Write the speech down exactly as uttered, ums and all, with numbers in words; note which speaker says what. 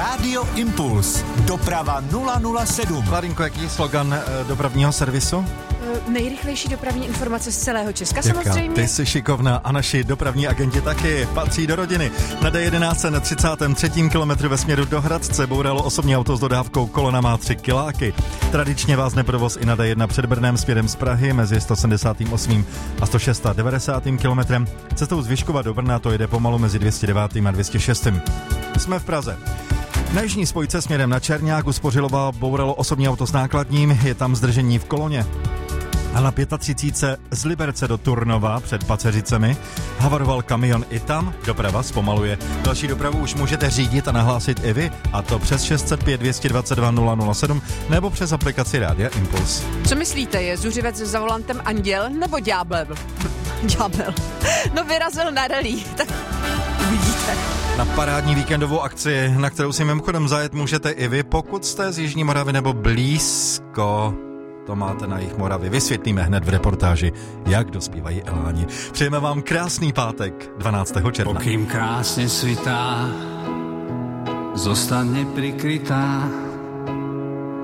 Speaker 1: Rádio Impuls. Doprava nula nula sedm.
Speaker 2: Vladinko, jaký je slogan e, dopravního servisu?
Speaker 3: E, nejrychlejší dopravní informace z celého Česka.
Speaker 2: Děka,
Speaker 3: samozřejmě.
Speaker 2: Ty jsi šikovná a naši dopravní agenti taky. Patří do rodiny. Na D jedenáct na třicátém třetím kilometru ve směru do Hradce bouralo osobní auto s dodávkou, kolona má tři kiláky. Tradičně vázne provoz i na D jedna před Brnem směrem z Prahy mezi sto sedmdesát osm a sto devadesát šest kilometrem. Cestou z Vyškova do Brna to jede pomalu mezi dvě stě devět a dvě stě šest. Jsme v Praze. Na jižní spojce směrem na Černák u Spořilova bouralo osobní auto s nákladním, je tam zdržení v koloně. A na třicet pět z Liberce do Turnova před Paceřicemi havaroval kamion, i tam doprava zpomaluje. Další dopravu už můžete řídit a nahlásit i vy, a to přes šest set pět, dvě dva dva, nula nula sedm nebo přes aplikaci Rádia Impuls.
Speaker 3: Co myslíte, je zuřivec za volantem anděl nebo ďábel? Ďábel. No vyrazil na rally, tak uvidíte.
Speaker 2: Na parádní víkendovou akci, na kterou si mimochodem zajet můžete i vy, pokud jste z Jižní Moravy nebo blízko. To máte na jih Moravy. Vysvětlíme hned v reportáži, jak dospívají eláni. Přejeme vám krásný pátek, dvanáctého června.
Speaker 4: Pokým krásne svitá, zostane prikrytá